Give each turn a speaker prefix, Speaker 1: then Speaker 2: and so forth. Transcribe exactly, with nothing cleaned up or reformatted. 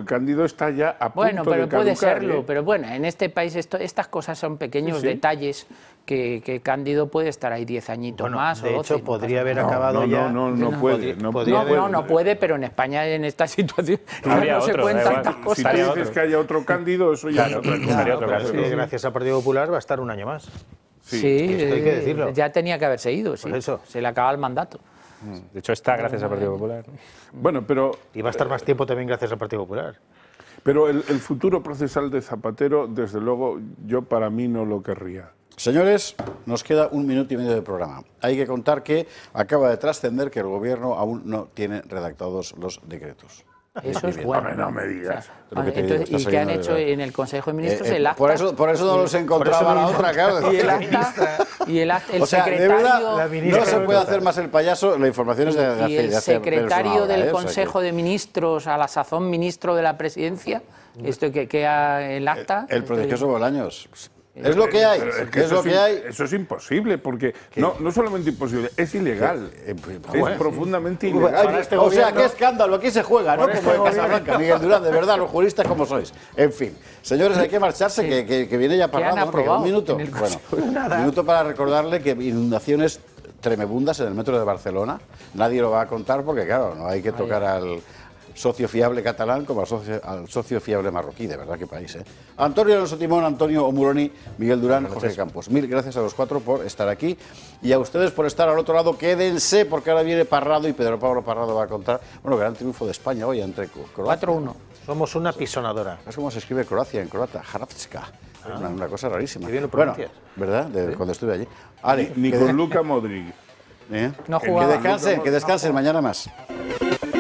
Speaker 1: Cándido está ya a punto
Speaker 2: Bueno, pero
Speaker 1: de
Speaker 2: puede
Speaker 1: caducar,
Speaker 2: serlo,
Speaker 1: ¿eh?
Speaker 2: pero bueno, en este país esto, estas cosas son pequeños
Speaker 1: Sí, sí.
Speaker 2: detalles que, que Cándido puede estar ahí diez añitos
Speaker 3: Bueno,
Speaker 2: más
Speaker 3: de
Speaker 2: o doce.
Speaker 3: hecho,
Speaker 2: no
Speaker 3: podría
Speaker 2: pasa
Speaker 3: haber
Speaker 2: nada.
Speaker 3: acabado
Speaker 1: no,
Speaker 3: ya...
Speaker 1: No, no, no,
Speaker 2: no,
Speaker 1: puede. No,
Speaker 3: podría
Speaker 2: No,
Speaker 3: haber-
Speaker 2: no, no puede, pero en España en esta situación
Speaker 4: Habría
Speaker 2: no se
Speaker 4: otro,
Speaker 2: cuentan
Speaker 4: da igual.
Speaker 2: tantas
Speaker 1: Si
Speaker 2: cosas.
Speaker 1: tú
Speaker 4: Estaría
Speaker 1: dices
Speaker 4: otro.
Speaker 1: que haya otro Cándido, eso ya
Speaker 4: Claro,
Speaker 1: es otra cosa.
Speaker 4: estaría
Speaker 3: No,
Speaker 4: otro
Speaker 3: pero
Speaker 4: caso.
Speaker 3: es que gracias al Partido Popular va a estar un año más.
Speaker 1: Sí.
Speaker 2: Sí,
Speaker 3: esto hay que
Speaker 2: eh,
Speaker 3: decirlo.
Speaker 2: ya tenía que haberse ido, sí.
Speaker 3: Por eso.
Speaker 2: Se le acaba el mandato.
Speaker 4: De hecho, está gracias al Partido Popular.
Speaker 1: Bueno, pero,
Speaker 3: Y va a estar más tiempo también gracias al Partido Popular.
Speaker 1: pero el, el futuro procesal de Zapatero, desde luego, yo para mí no lo querría.
Speaker 5: Señores, nos queda un minuto y medio de programa. Hay que contar que acaba de trascender que el Gobierno aún no tiene redactados los decretos.
Speaker 2: Eso es
Speaker 1: Hombre,
Speaker 2: bueno.
Speaker 1: no me digas.
Speaker 2: O sea,
Speaker 5: Lo que te digo,
Speaker 2: entonces,
Speaker 5: está
Speaker 2: ¿y qué han
Speaker 5: saliendo de
Speaker 2: hecho
Speaker 5: verdad.
Speaker 2: en el Consejo de Ministros?
Speaker 5: Eh, eh,
Speaker 2: el acta,
Speaker 5: por eso, por eso no los encontraba la otra, claro.
Speaker 2: y el acta, y el, acta- el
Speaker 5: O sea, de
Speaker 2: secretario,
Speaker 5: verdad,
Speaker 3: la ministra
Speaker 5: no se
Speaker 3: de
Speaker 5: puede
Speaker 3: Total.
Speaker 5: hacer más el payaso, la información es de, de,
Speaker 2: y
Speaker 5: hace-
Speaker 2: el
Speaker 5: de hace
Speaker 2: secretario
Speaker 5: persona
Speaker 2: del
Speaker 5: ahora, ¿eh? O sea
Speaker 2: Consejo
Speaker 5: que-
Speaker 2: de Ministros, a la sazón ministro de la Presidencia, esto que queda el acta.
Speaker 5: El
Speaker 2: esto-
Speaker 5: prodigioso Bolaños. Es lo que hay,
Speaker 1: Pero es
Speaker 5: es,
Speaker 1: que eso
Speaker 5: lo
Speaker 1: es
Speaker 5: que
Speaker 1: im-
Speaker 5: hay.
Speaker 1: Eso es imposible, porque no, no solamente imposible, es ilegal.
Speaker 5: Eh, pues,
Speaker 1: Es
Speaker 5: bueno.
Speaker 1: profundamente
Speaker 5: Ay,
Speaker 1: ilegal.
Speaker 3: este
Speaker 5: o sea,
Speaker 3: gobierno-
Speaker 5: qué escándalo, aquí se juega, ¿no?
Speaker 3: Por
Speaker 5: Como
Speaker 3: este
Speaker 5: en Casablanca, Miguel Durán, de verdad, los juristas como sois. En fin, señores, hay que marcharse,
Speaker 2: Sí.
Speaker 5: que, que- que viene ya
Speaker 2: Que
Speaker 5: parado.
Speaker 2: han
Speaker 5: ¿no? Que queda
Speaker 2: aprobado
Speaker 5: un minuto.
Speaker 2: en el
Speaker 5: Bueno,
Speaker 2: Consejo.
Speaker 5: un minuto para recordarle que inundaciones tremebundas en el metro de Barcelona. Nadie lo va a contar porque, claro, no hay que tocar al socio fiable catalán como al socio, al socio fiable marroquí, de verdad, qué país, ¿eh? Antonio Alonso Timón, Antonio Omuroni, Miguel Durán, Jorge Campos. Mil gracias a los cuatro por estar aquí y a ustedes por estar al otro lado. Quédense porque ahora viene Parrado y Pedro Pablo Parrado va a contar, bueno, gran triunfo de España hoy entre Croacia.
Speaker 2: cuatro uno.
Speaker 3: Somos una pisonadora.
Speaker 1: Ah.
Speaker 5: Es como se escribe Croacia en croata, Hrvatska. Una, una cosa rarísima.
Speaker 3: Qué bien lo
Speaker 5: Bueno,
Speaker 3: pronuncias.
Speaker 5: ¿verdad? De, Cuando estuve allí. Ale,
Speaker 1: Ni
Speaker 5: que
Speaker 1: con
Speaker 5: de-
Speaker 1: Luka Modric.
Speaker 5: ¿eh?
Speaker 2: No
Speaker 5: que
Speaker 2: jugaba.
Speaker 5: descansen, que descansen, mañana más.